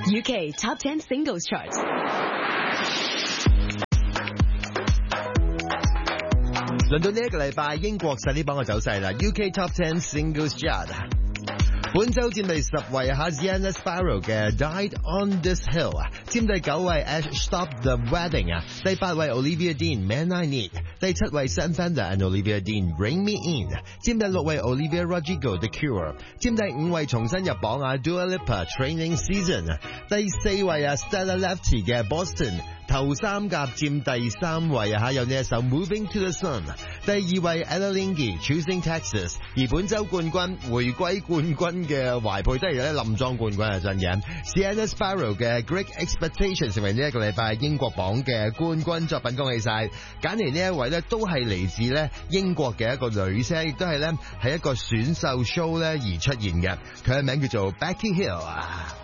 UK Top 10 Singles Chart。 輪到呢一個禮拜英國實力榜嘅走勢啦 ，UK Top 10 Singles Chart。本周佔第10位Sienna Sparrow 嘅 Died on This Hill 佔第9位 Ash Stop the Wedding 第8位 Olivia Dean Man I Need 第7位 Sam Fender and Olivia Dean Bring Me In 佔第6位 Olivia Rodrigo The Cure 佔第5位重新入榜Dua Lipa Training Season 第4位Stella Lefty 嘅 Boston頭3甲佔第3位有呢一首 Moving to the Sun 第2位 Ella Lingy Choosing Texas 而本周冠軍回歸冠軍嘅懷抱都係有啲冧莊冠軍真嘅 Sienna Sparrow 嘅 Great Expectation 成為呢一個禮拜英國榜嘅冠軍作品，恭喜晒！揀嚟呢一位咧都係嚟自咧英國嘅一個女聲，亦都係咧喺一個選秀 show 咧而出現嘅，佢嘅名叫做 Becky Hill